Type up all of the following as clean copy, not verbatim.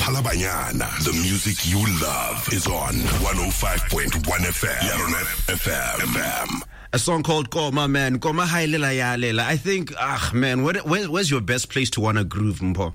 Halabanyana. The music you love is on 105.1 FM. Yaron FM. A song called Koma, man. Koma Hailela Yalela. I think, man, where's your best place to want to groove, Mpo?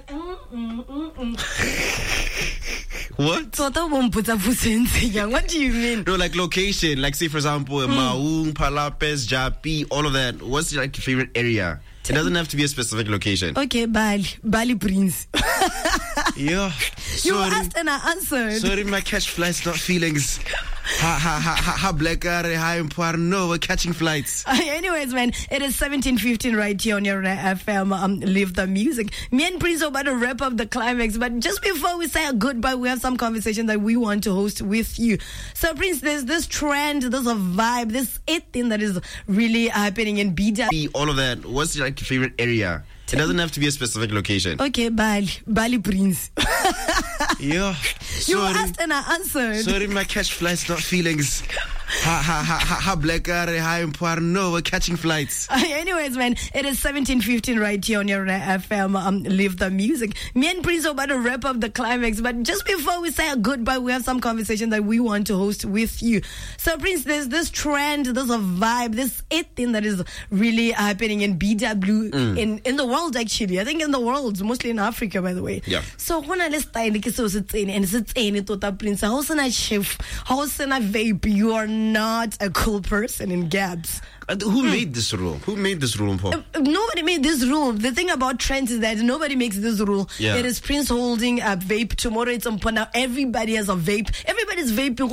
What? What do you mean? No, like location. Like, say, for example, Maung, Palapes, Japi, all of that. What's like your favorite area? It doesn't have to be a specific location. Okay, Bali Prince. Yeah. You asked and I answered. Sorry, my catch flights, not feelings. Ha black hi no, we're catching flights. Anyways, man, it is 17:15 right here on your FM. Live the music. Me and Prince are about to wrap up the climax, but just before we say goodbye, we have some conversation that we want to host with you. So, Prince, there's this trend, there's a vibe, this thing that is really happening in BW. All of that. What's like your favorite area? It doesn't have to be a specific location. Okay, Bali Prince. Yeah. You asked and I answered. Sorry, my catch flights, not feelings. Ha black hi no, we're catching flights. Anyways, man, it is 17:15 right here on your FM. Live the music. Me and Prince are about to wrap up the climax, but just before we say goodbye, we have some conversation that we want to host with you. So, Prince, there's this trend, there's a vibe, this thing that is really happening in BW, in the world, actually. I think in the world, mostly in Africa, by the way. Yeah. So, when I list and it's Prince, how's a chef, how's a vape, you are not a cool person in Gabs. Who made this rule? Who made this rule, Paul? Nobody made this rule. The thing about trends is that nobody makes this rule. Yeah. It is Prince holding a vape. Tomorrow it's on now. Everybody has a vape. Everybody's vaping.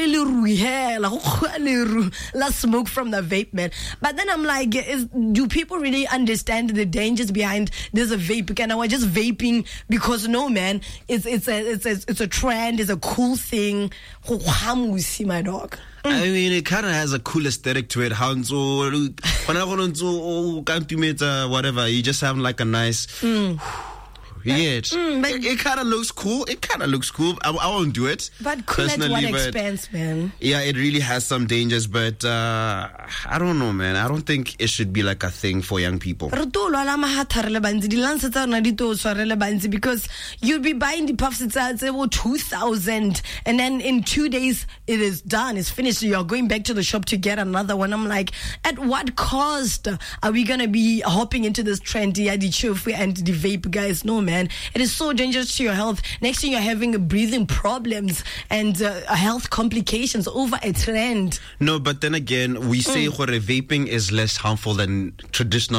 Let's smoke from the vape, man. But then I'm like, do people really understand the dangers behind this vape? Can I just vaping? Because no, man, it's a trend. It's a cool thing. My dog. I mean, it kind of has a cool aesthetic to it. Whatever, you just have like a nice. It kind of looks cool. I won't do it. But cool at what expense, man? Yeah, it really has some dangers, but I don't know, man. I don't think it should be like a thing for young people. Because you'll be buying the puffs at 2,000 and then in 2 days it is done, it's finished. You're going back to the shop to get another one. I'm like, at what cost are we going to be hopping into this trendy and the vape, guys? No, man. It is so dangerous to your health. Next thing you're having breathing problems and health complications over a trend. No, but then again, we say vaping is less harmful than traditional